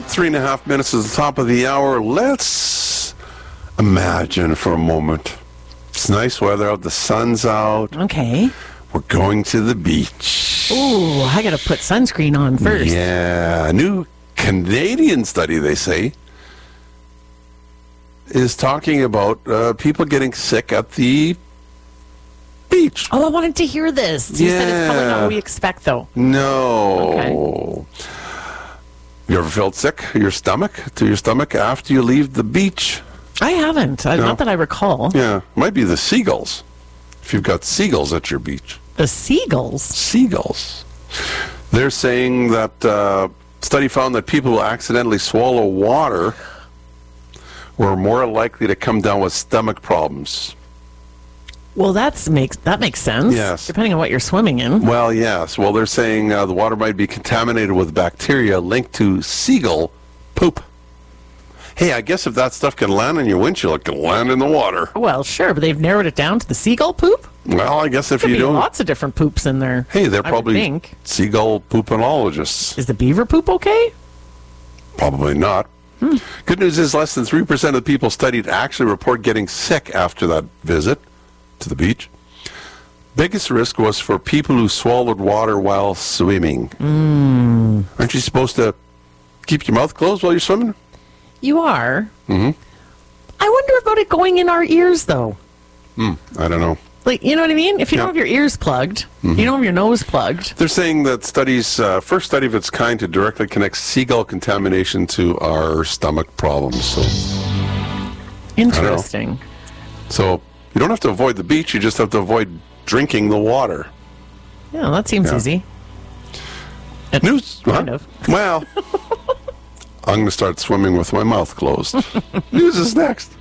3.5 minutes is the top of the hour. Let's imagine for a moment. It's nice weather out. The sun's out. Okay. We're going to the beach. Ooh, I got to put sunscreen on first. Yeah. A new Canadian study, they say, is talking about people getting sick at the beach. Oh, I wanted to hear this. You said it's probably not what we expect, though. No. Okay. You ever felt sick to your stomach after you leave the beach? I haven't. Not that I recall. Yeah. Might be the seagulls. If you've got seagulls at your beach. The seagulls? Seagulls. They're saying that study found that people who accidentally swallow water were more likely to come down with stomach problems. Well, that makes sense. Yes. Depending on what you're swimming in. Well, yes. Well, they're saying the water might be contaminated with bacteria linked to seagull poop. Hey, I guess if that stuff can land on your windshield, it can land in the water. Well, sure, but they've narrowed it down to the seagull poop? Well, I guess if Could you be don't... lots of different poops in there. Hey, they're I probably would think. seagull poopinologists. Is the beaver poop okay? Probably not. Good news is less than 3% of the people studied actually report getting sick after that visit to the beach. Biggest risk was for people who swallowed water while swimming. Aren't you supposed to keep your mouth closed while you're swimming? You are. Mm-hmm. I wonder about it going in our ears, though. I don't know. Like, you know what I mean? If you don't have your ears plugged, you don't have your nose plugged. They're saying that first study of its kind to directly connect seagull contamination to our stomach problems. So, Interesting. So you don't have to avoid the beach, you just have to avoid drinking the water. Yeah, that seems easy. News? Kind of. Well, I'm going to start swimming with my mouth closed. News is next.